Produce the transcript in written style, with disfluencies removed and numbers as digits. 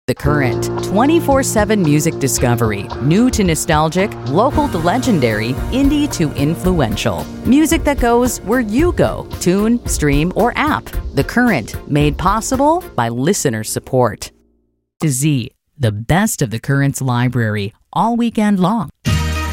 The Current, 24/7 music discovery. New to nostalgic, local to legendary, indie to influential. Music that goes where you go. Tune, stream, or app. The Current, made possible by listener support. To Z, the best of The Current's library, all weekend long.